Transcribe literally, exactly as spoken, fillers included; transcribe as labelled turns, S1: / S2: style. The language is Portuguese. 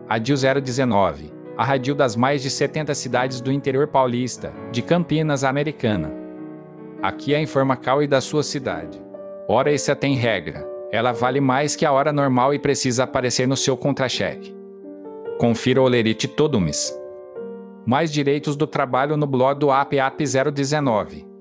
S1: A D I L zero dezenove, a Radil das mais de setenta cidades do interior paulista, de Campinas, Americana. Aqui é a Informacal e da sua cidade. Hora extra tem regra. Ela vale mais que a hora normal e precisa aparecer no seu contra-cheque. Confira o lerite todo mês. Mais direitos do trabalho no blog do A P A P zero dezenove.